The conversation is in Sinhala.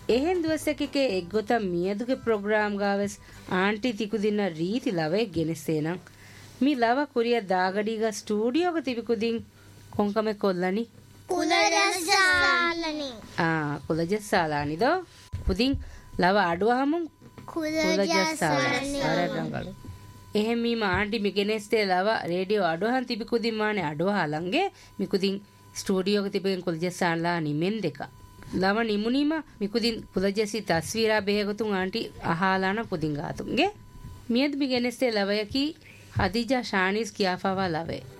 එහෙන් දුවසකේ එක්ගොත මියදුගේ ප්‍රෝග්‍රෑම් ගාවස් ආන්ටි තිකුදින්න රීති ලවේ ගෙනසේනම් මි ලව කුරිය දාගඩීග ස්ටූඩියෝග තිබිකුදින් කොංකමෙ කොල්ලනි කුලජස්සාලනි කුලජස්සාලානිදෝ පුදින් ලව අඩුවහමුන් කුලජස්සාලනි අරටංගල එහෙන් මීම ආන්ටි මිගෙනස්තේ ලව රේඩියෝ අඩුවහන් තිබිකුදින් මානේ අඩුවහලංගේ මිකුදින් ස්ටූඩියෝග තිබෙන් කුලජස්සාලා නිමෙන් දෙක ලව නිමුනීම මිකුදින් කුලජසි තස්වීරා බේගතුන් ආන්ටි අහාලාන පුදින් ගාතුන්ගේ මියද් මිගෙනස්තේ ලවයකි හදිජා ශානිස් කියාෆාවා ලවේ